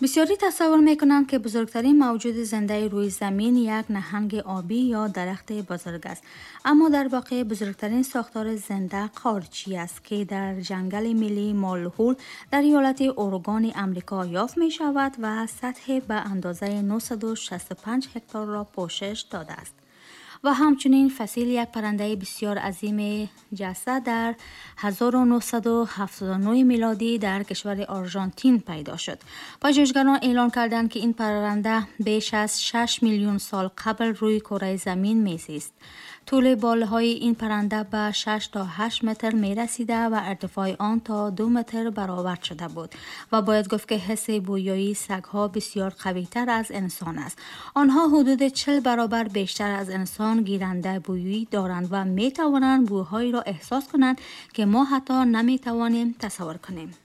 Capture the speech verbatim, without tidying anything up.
بسیاری تصور میکنند که بزرگترین موجود زنده روی زمین یک نهنگ آبی یا درخت بزرگ است، اما در واقع بزرگترین ساختار زنده قارچی است که در جنگل ملی مالهول در ایالت اورگان امریکا یافت می شود و سطح به اندازه نهصد و شصت و پنج هکتار را پوشش داده است. و همچنین فسیل یک پرنده بسیار عظیم جسه در هزار و نهصد و هفتاد و نه میلادی در کشور آرژانتین پیدا شد. پژوهشگران اعلام کردند که این پرنده بیش از شش میلیون سال قبل روی کره زمین میزیست. طول بالهای این پرنده به شش تا هشت متر می رسیده و ارتفاع آن تا دو متر برابر شده بود و باید گفت که حس بویایی سگ‌ها بسیار قوی تر از انسان است. آنها حدود چهل برابر بیشتر از انسان گیرنده بویایی دارند و می توانند بویهایی را احساس کنند که ما حتی نمی توانیم تصور کنیم.